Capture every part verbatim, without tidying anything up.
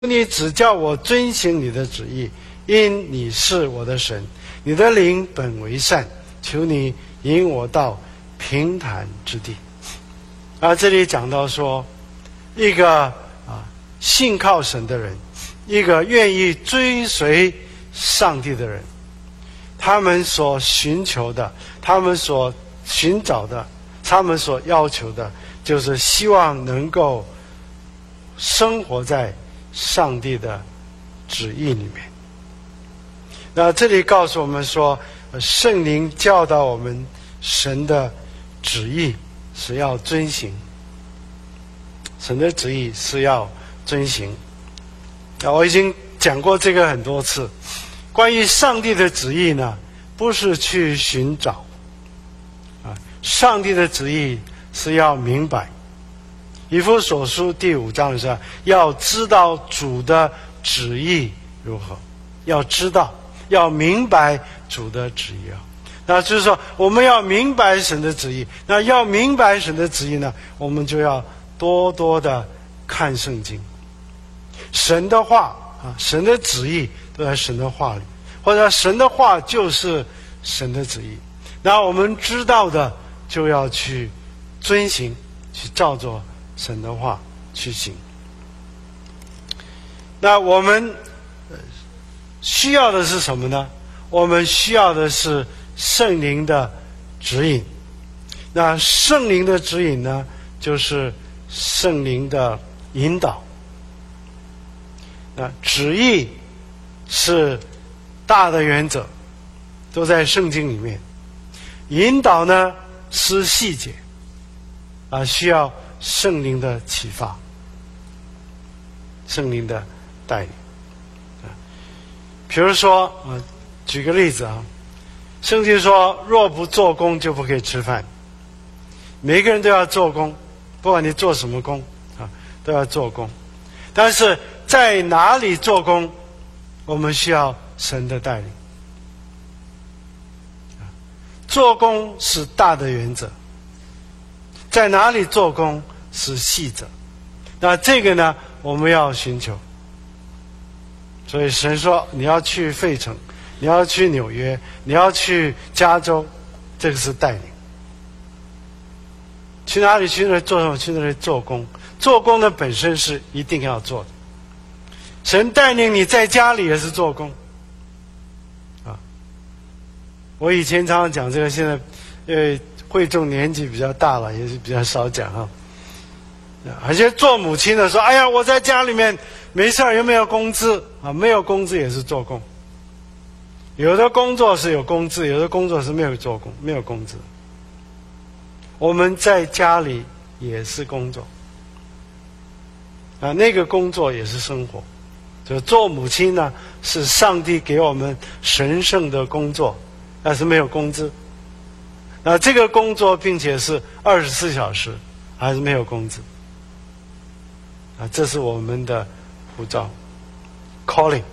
你只叫我遵行你的旨意，因你是我的神，你的灵本为善，求你引我到平坦之地。啊，这里讲到说，一个啊信靠神的人，一个愿意追随上帝的人，他们所寻求的，他们所寻找的，他们所要求的，就是希望能够生活在上帝的旨意里面。那这里告诉我们说，圣灵教导我们神的旨意是要遵行，神的旨意是要遵行。我已经讲过这个很多次，关于上帝的旨意呢，不是去寻找啊，上帝的旨意是要明白。以弗所书第五章是要知道主的旨意如何，要知道，要明白主的旨意啊。那就是说，我们要明白神的旨意。那要明白神的旨意呢，我们就要多多的看圣经。神的话啊，神的旨意都在神的话里，或者神的话就是神的旨意。那我们知道的就要去遵行，去照着神的话去行。那我们需要的是什么呢？我们需要的是圣灵的指引。那圣灵的指引呢，就是圣灵的引导。那旨意是大的原则，都在圣经里面。引导呢是细节啊，需要圣灵的启发，圣灵的带领。比如说啊，举个例子啊，圣经说若不做工就不可以吃饭。每个人都要做工，不管你做什么工啊，都要做工。但是在哪里做工，我们需要神的带领。做工是大的原则，在哪里做工是细则。那这个呢，我们要寻求。所以神说你要去费城，你要去纽约，你要去加州，这个是带领。去哪里去那里做什么？去那里做工。做工的本身是一定要做的。神带领你在家里也是做工啊。我以前常常讲这个，现在因为会众年纪比较大了，也是比较少讲哈。而且做母亲的说，哎呀，我在家里面没事儿，又没有工资啊，没有工资也是做工。有的工作是有工资，有的工作是没有做工，没有工资。我们在家里也是工作啊，那个工作也是生活。就做母亲呢，是上帝给我们神圣的工作，但是没有工资。那这个工作并且是二十四小时，还是没有工资。啊，这是我们的呼召 calling。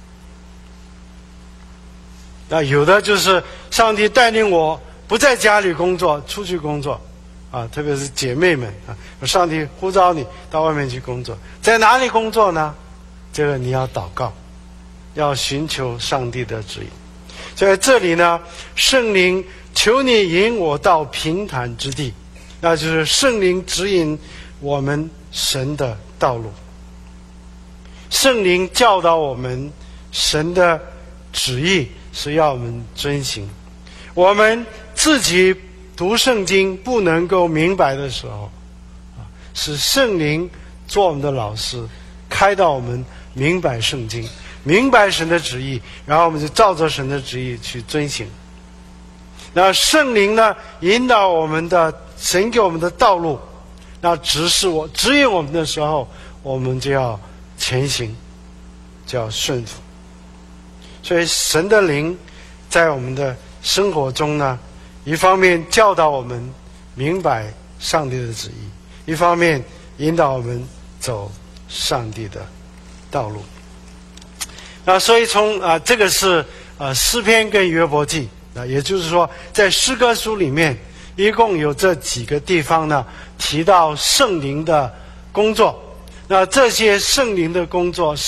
那有的就是上帝带领我不在家里工作，出去工作啊，特别是姐妹们啊，上帝呼召你到外面去工作。在哪里工作呢？这个你要祷告，要寻求上帝的指引。在这里呢，圣灵求你引我到平坦之地，那就是圣灵指引我们神的道路。圣灵教导我们神的旨意是要我们遵行。我们自己读圣经不能够明白的时候，是圣灵做我们的老师，开导我们明白圣经，明白神的旨意，然后我们就照着神的旨意去遵行。那圣灵呢，引导我们的，神给我们的道路，那指示我指引我们的时候，我们就要前行，就要顺服。所以神的灵在我们的生活中呢，一方面教导我们明白上帝的旨意，一方面引导我们走上帝的道路。那所以从啊、呃，这个是呃诗篇跟约伯记啊，也就是说在诗歌书里面一共有这几个地方呢，提到圣灵的工作。 那这些圣灵的工作